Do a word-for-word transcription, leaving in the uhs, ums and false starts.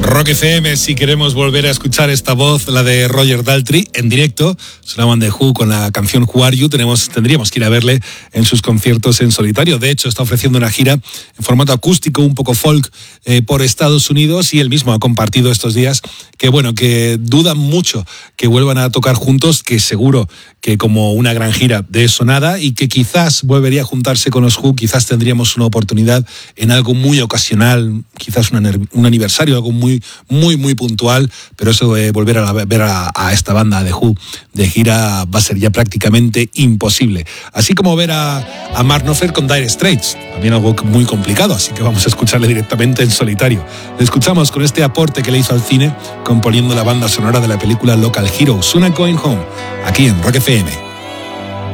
Rock F M, si queremos volver a escuchar esta voz, la de Roger Daltrey, en directo, sonaban de Who con la canción Who Are You, tenemos, tendríamos que ir a verle en sus conciertos en solitario. De hecho, está ofreciendo una gira en formato acústico, un poco folk, eh, por Estados Unidos, y él mismo ha compartido estos días que, bueno, que dudan mucho que vuelvan a tocar juntos, que seguro que como una gran gira de eso nada, y que quizás volvería a juntarse con los Who, quizás tendríamos una oportunidad en algo muy ocasional, quizás un, un aniversario, algo muy, muy, muy puntual, pero eso de volver a la, ver a, a esta banda de Who de gira va a ser ya prácticamente imposible. Así como ver a, a Mark Knopfler con Dire Straits, también algo muy complicado, así que vamos a escucharle directamente en solitario. Le escuchamos con este aporte que le hizo al cine, componiendo la banda sonora de la película Local Heroes, Una Going Home, aquí en Rock F M.